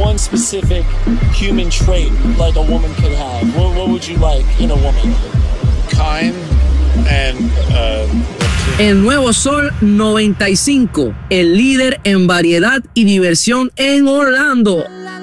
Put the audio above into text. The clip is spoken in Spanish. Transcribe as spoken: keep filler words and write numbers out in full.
one specific human trait like a woman could have, what, what would you like in a woman? Kind and uh, El Nuevo Sol noventa y cinco, el líder en variedad y diversión en Orlando.